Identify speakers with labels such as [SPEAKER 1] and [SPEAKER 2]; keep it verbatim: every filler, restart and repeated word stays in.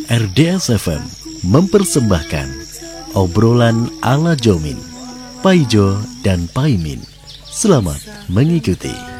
[SPEAKER 1] R D S F M mempersembahkan obrolan ala Jomin, Paijo dan Paimin. Selamat mengikuti.